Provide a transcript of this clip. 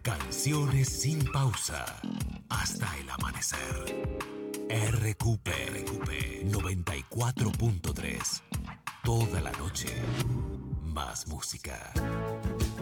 Canciones sin pausa. Hasta el amanecer. RQP 94.3. Toda la noche. Más música.